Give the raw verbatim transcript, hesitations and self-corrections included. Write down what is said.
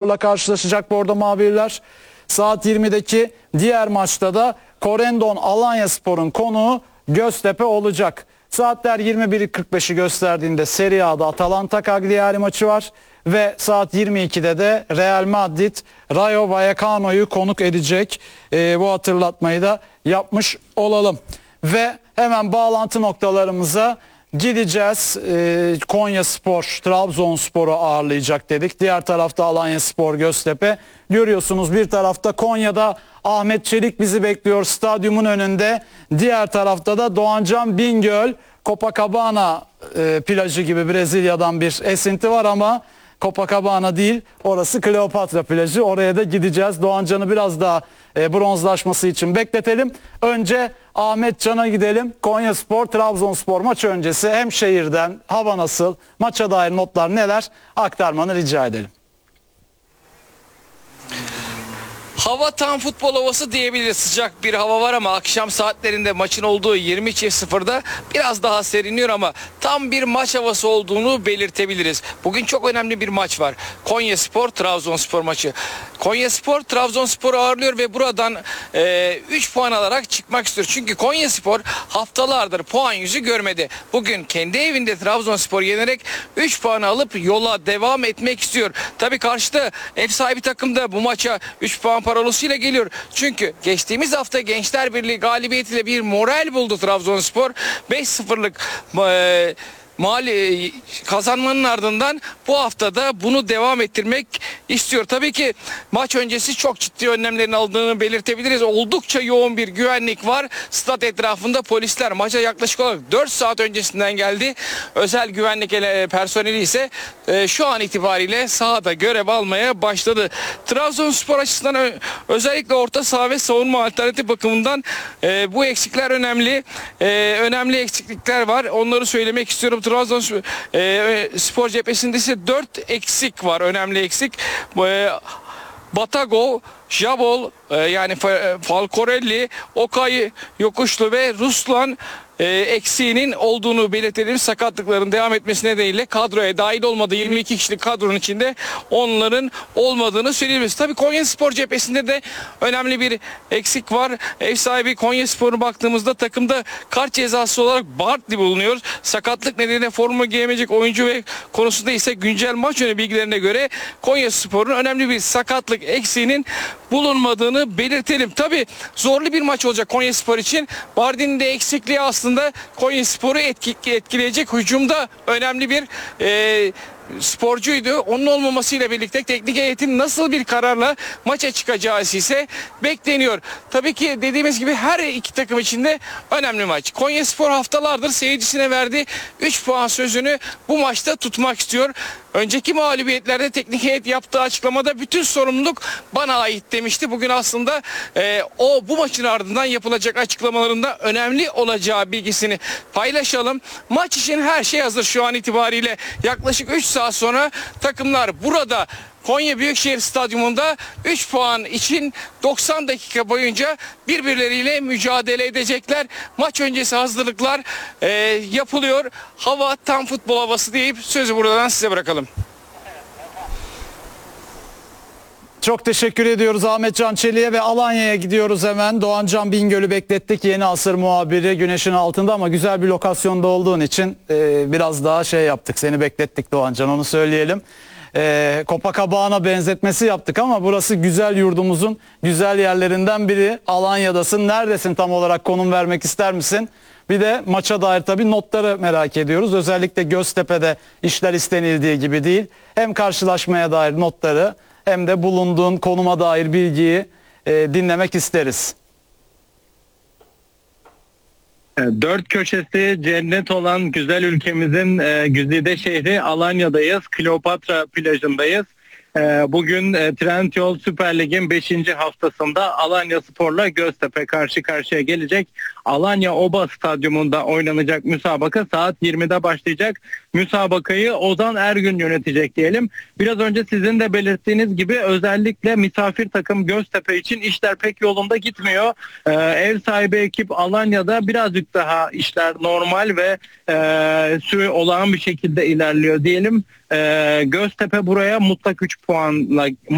Spor'la karşılaşacak Bordo Mavililer. Saat yirmideki diğer maçta da Corendon Alanyaspor'un konuğu Göztepe olacak. Saatler yirmi biri kırk beşi gösterdiğinde Serie A'da Atalanta Cagliari maçı var. Ve saat yirmi ikide de Real Madrid Rayo Vallecano'yu konuk edecek. Ee, bu hatırlatmayı da yapmış olalım. Ve hemen bağlantı noktalarımıza gideceğiz. Ee, Konyaspor Trabzonspor'u ağırlayacak dedik. Diğer tarafta Alanyaspor Göztepe. Görüyorsunuz bir tarafta Konya'da Ahmet Çelik bizi bekliyor stadyumun önünde. Diğer tarafta da Doğancan Bingöl, Copacabana e, plajı gibi Brezilya'dan bir esinti var ama Copacabana değil, orası Kleopatra plajı. Oraya da gideceğiz. Doğancan'ı biraz daha e, bronzlaşması için bekletelim. Önce Ahmet Can'a gidelim. Konyaspor Trabzonspor maçı öncesi hem şehirden hava nasıl, maça dair notlar neler aktarmanı rica edelim. Hava tam futbol havası diyebiliriz. Sıcak bir hava var ama akşam saatlerinde maçın olduğu yirmi sıfırda biraz daha seriniyor ama tam bir maç havası olduğunu belirtebiliriz. Bugün çok önemli bir maç var. Konyaspor Trabzonspor maçı. Konyaspor Trabzonspor'u ağırlıyor ve buradan üç e, puan alarak çıkmak istiyor. Çünkü Konyaspor haftalardır puan yüzü görmedi. Bugün kendi evinde Trabzonspor yenerek üç puan alıp yola devam etmek istiyor. Tabii karşıda ev sahibi takım da bu maça üç puan parolasıyla geliyor. Çünkü geçtiğimiz hafta Gençler Birliği galibiyetiyle bir moral buldu Trabzonspor. beş sıfırlık e, mali kazanmanın ardından bu haftada bunu devam ettirmek istiyor. Tabii ki maç öncesi çok ciddi önlemlerin aldığını belirtebiliriz. Oldukça yoğun bir güvenlik var. Stat etrafında polisler maça yaklaşık olarak dört saat öncesinden geldi. Özel güvenlik personeli ise e, şu an itibariyle sahada görev almaya başladı. Trabzonspor açısından özellikle orta saha ve savunma alternatif bakımından e, bu eksikler önemli. E, önemli eksiklikler var. Onları söylemek istiyorum. Trabzonspor e, spor cephesinde ise dört eksik var. Önemli eksik. E, Batago, Jabol e, yani Falcorelli, Okay Yokuşlu ve Ruslan e, eksiğinin olduğunu belirtelim. Sakatlıkların devam etmesi nedeniyle kadroya dahil olmadığı yirmi iki kişilik kadronun içinde onların olmadığını söyleyebiliriz. Tabii Konyaspor cephesinde de önemli bir eksik var. Ev sahibi Konyaspor'a baktığımızda takımda kart cezası olarak Bartli bulunuyor. Sakatlık nedeniyle forma giyemeyecek oyuncu ve konusunda ise güncel maç önü bilgilerine göre Konyaspor'un önemli bir sakatlık eksiğinin bulunmadığını belirtelim. Tabii zorlu bir maç olacak Konyaspor için. Bardi'nin de eksikliği aslında Konyaspor'u etkileyecek. Hücumda önemli bir e, sporcuydu. Onun olmamasıyla birlikte teknik heyetin nasıl bir kararla maça çıkacağı ise bekleniyor. Tabii ki dediğimiz gibi her iki takım için de önemli maç. Konyaspor haftalardır seyircisine verdiği üç puan sözünü bu maçta tutmak istiyor. Önceki mağlubiyetlerde teknik heyet yaptığı açıklamada bütün sorumluluk bana ait demişti. Bugün aslında e, o bu maçın ardından yapılacak açıklamalarında önemli olacağı bilgisini paylaşalım. Maç için her şey hazır şu an itibariyle. Yaklaşık üç saat sonra takımlar burada Konya Büyükşehir Stadyumunda üç puan için doksan dakika boyunca birbirleriyle mücadele edecekler. Maç öncesi hazırlıklar e, yapılıyor. Hava tam futbol havası deyip sözü buradan size bırakalım. Çok teşekkür ediyoruz Ahmet Can Çelik'e ve Alanya'ya gidiyoruz hemen. Doğancan Bingöl'ü beklettik. Yeni Asır muhabiri güneşin altında ama güzel bir lokasyonda olduğun için e, biraz daha şey yaptık. Seni beklettik Doğancan, onu söyleyelim. E, Copacabana benzetmesi yaptık ama burası güzel yurdumuzun güzel yerlerinden biri. Alanya'dasın. Neredesin tam olarak, konum vermek ister misin? Bir de maça dair tabii notları merak ediyoruz. Özellikle Göztepe'de işler istenildiği gibi değil. Hem karşılaşmaya dair notları hem de bulunduğun konuma dair bilgiyi e, dinlemek isteriz. Dört köşesi cennet olan güzel ülkemizin e, güzide şehri Alanya'dayız. Kleopatra plajındayız. E, bugün e, Trendyol Süper Lig'in beşinci haftasında Alanyaspor'la Göztepe karşı karşıya gelecek. Alanya Oba Stadyumunda oynanacak müsabaka saat yirmide başlayacak. Müsabakayı Ozan Ergün yönetecek diyelim. Biraz önce sizin de belirttiğiniz gibi özellikle misafir takım Göztepe için işler pek yolunda gitmiyor. Ee, ev sahibi ekip Alanya'da birazcık daha işler normal ve e, süre olağan bir şekilde ilerliyor diyelim. Ee, Göztepe buraya mutlak üç puanla